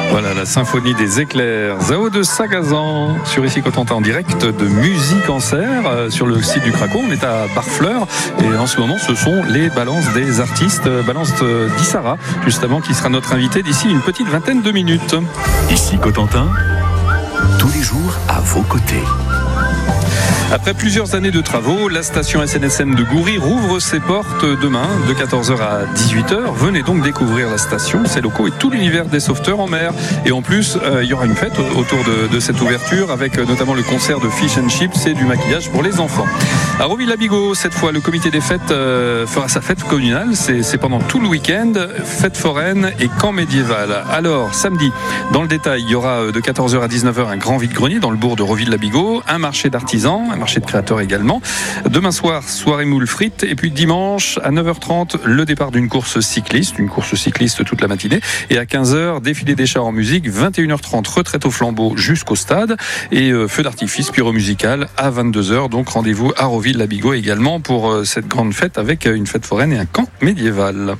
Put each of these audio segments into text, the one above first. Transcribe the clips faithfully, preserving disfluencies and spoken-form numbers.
Voilà, la symphonie des éclairs. Zao de Sagazan sur Ici Cotentin en direct de Musique en Serre euh, sur le site du Craco. On est à Barfleur et en ce moment ce sont les balances des artistes. Balance d'Issara justement qui sera notre invité d'ici une petite vingtaine de minutes. Ici Cotentin, tous les jours à vos côtés. Après plusieurs années de travaux, la station S N S M de Goury rouvre ses portes demain de quatorze heures à dix-huit heures. Venez donc découvrir la station, ses locaux et tout l'univers des sauveteurs en mer. Et en plus, euh, il y aura une fête autour de, de cette ouverture avec notamment le concert de Fish and Chips et du maquillage pour les enfants. À Roville-la-Bigot, cette fois, le comité des fêtes euh, fera sa fête communale. C'est, c'est pendant tout le week-end, fête foraine et camp médiéval. Alors, samedi, dans le détail, il y aura de quatorze heures à dix-neuf heures un grand vide-grenier dans le bourg de Roville-la-Bigot, un marché d'artisans, un marché de créateurs également. Demain soir, soirée moule frites. Et puis dimanche, à neuf heures trente, le départ d'une course cycliste, une course cycliste toute la matinée. Et à quinze heures, défilé des chars en musique. vingt et une heures trente, retraite au flambeau jusqu'au stade. Et euh, feu d'artifice pyro-musical à vingt-deux heures. Donc rendez-vous à Roville-la-Bigot également pour euh, cette grande fête avec une fête foraine et un camp médiéval.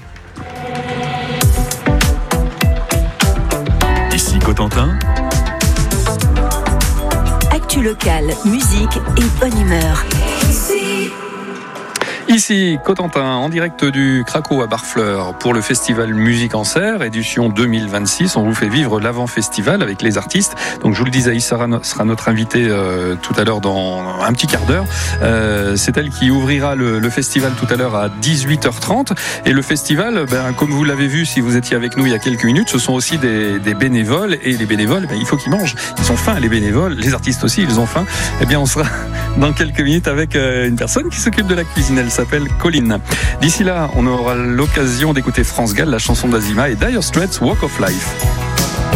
Ici Cotentin. Actu locale, musique et bonne humeur. Ici, Cotentin, en direct du Craco à Barfleur pour le festival Musique en Serre, édition deux mille vingt-six. On vous fait vivre l'avant-festival avec les artistes. Donc, je vous le disais, Issara sera notre invitée euh, tout à l'heure dans un petit quart d'heure. Euh, c'est elle qui ouvrira le, le festival tout à l'heure à dix-huit heures trente. Et le festival, ben, comme vous l'avez vu si vous étiez avec nous il y a quelques minutes, ce sont aussi des, des bénévoles. Et les bénévoles, ben, il faut qu'ils mangent. Ils ont faim, les bénévoles. Les artistes aussi, ils ont faim. Eh bien, on sera dans quelques minutes avec une personne qui s'occupe de la cuisine. Elle s'appelle Colline. D'ici là, on aura l'occasion d'écouter France Gall, la chanson d'Azima et Dire Straits, Walk of Life.